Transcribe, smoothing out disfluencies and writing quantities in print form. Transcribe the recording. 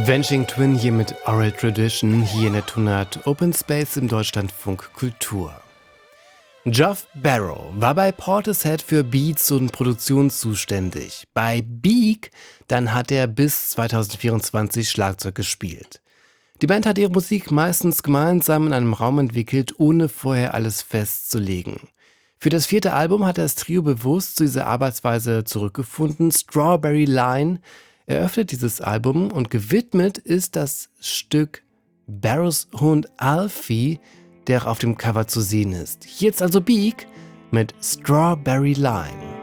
Vanishing Twin hier mit Oral Tradition, hier in der Tonart Open Space im Deutschlandfunk Kultur. Geoff Barrow war bei Portishead für Beats und Produktion zuständig. Bei Beak dann hat er bis 2024 Schlagzeug gespielt. Die Band hat ihre Musik meistens gemeinsam in einem Raum entwickelt, ohne vorher alles festzulegen. Für das 4. Album hat das Trio bewusst zu dieser Arbeitsweise zurückgefunden. Strawberry Line eröffnet dieses Album und gewidmet ist das Stück Barrows Hund Alfie, der auch auf dem Cover zu sehen ist. Jetzt also Beak mit Strawberry Line.